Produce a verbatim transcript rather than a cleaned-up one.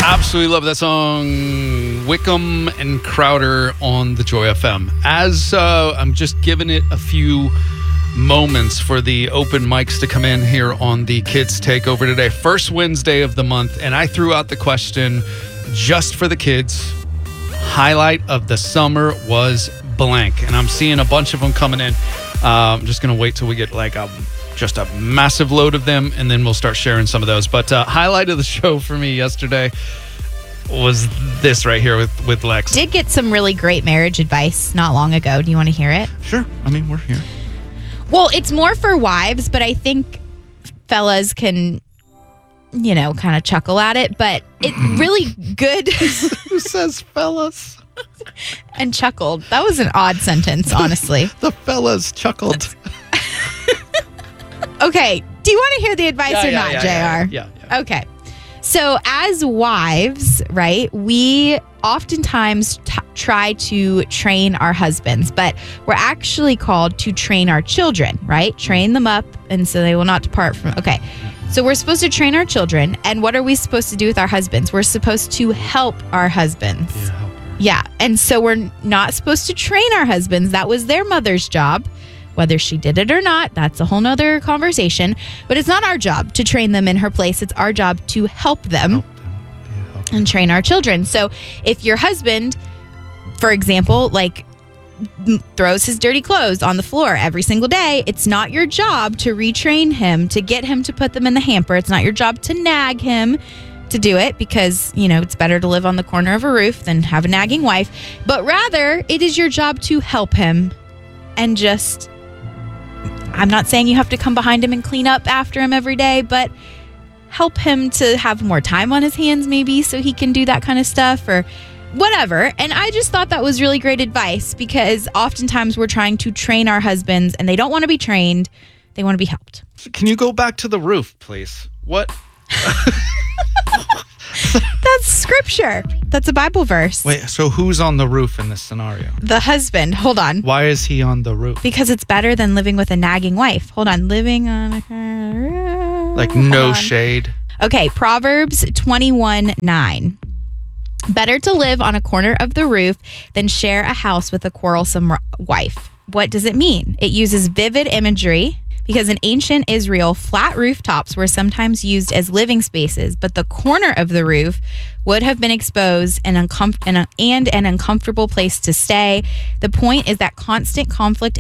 Absolutely love that song. Wickham and Crowder on the Joy F M. As uh, I'm just giving it a few moments for the open mics to come in here on the Kids Takeover today. First Wednesday of the month, and I threw out the question just for the kids. Highlight of the summer was blank, and I'm seeing a bunch of them coming in. Uh, I'm just going to wait till we get like a just a massive load of them, and then we'll start sharing some of those. But uh, highlight of the show for me yesterday was this right here with, with Lex. Did get some really great marriage advice not long ago. Do you want to hear it? Sure. I mean, we're here. Well, it's more for wives, but I think fellas can, you know, kind of chuckle at it. But it's really good. Who says fellas? And chuckled. That was an odd sentence, honestly. The fellas chuckled. Okay. Do you want to hear the advice yeah, or yeah, not, yeah, J R? Yeah, yeah, yeah. Okay. So as wives, right, we oftentimes t- try to train our husbands, but we're actually called to train our children, right? Train them up, and so they will not depart from. Okay. So we're supposed to train our children, and what are we supposed to do with our husbands? We're supposed to help our husbands. Yeah, help her. Yeah. And so we're not supposed to train our husbands. That was their mother's job. Whether she did it or not, that's a whole nother conversation. But it's not our job to train them in her place. It's our job to help them, Help them. Yeah, help and train our children. So if your husband, for example, like throws his dirty clothes on the floor every single day, it's not your job to retrain him, to get him to put them in the hamper. It's not your job to nag him to do it, because, you know, it's better to live on the corner of a roof than have a nagging wife. But rather, it is your job to help him and just... I'm not saying you have to come behind him and clean up after him every day, but help him to have more time on his hands maybe so he can do that kind of stuff or whatever. And I just thought that was really great advice, because oftentimes we're trying to train our husbands and they don't want to be trained. They want to be helped. Can you go back to the roof, please? What? That's scripture. That's a Bible verse. Wait, so who's on the roof in this scenario? The husband. Hold on. Why is he on the roof? Because it's better than living with a nagging wife. Hold on. Living on a... Like Hold no on. shade. Okay, Proverbs twenty-one nine. Better to live on a corner of the roof than share a house with a quarrelsome wife. What does it mean? It uses vivid imagery, because in ancient Israel, flat rooftops were sometimes used as living spaces, but the corner of the roof would have been exposed and, uncom- and, a- and an uncomfortable place to stay. The point is that constant conflict